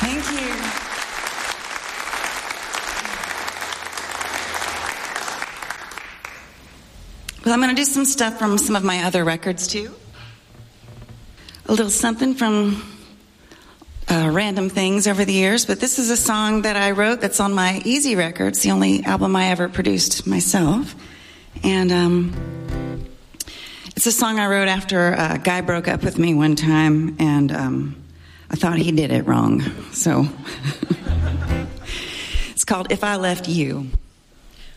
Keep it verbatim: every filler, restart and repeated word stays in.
Thank you. Well, I'm going to do some stuff from some of my other records, too. A little something from uh, random things over the years, but this is a song that I wrote that's on my Easy record. It's the only album I ever produced myself. And um, it's a song I wrote after a guy broke up with me one time, and um, I thought he did it wrong. So it's called If I Left You.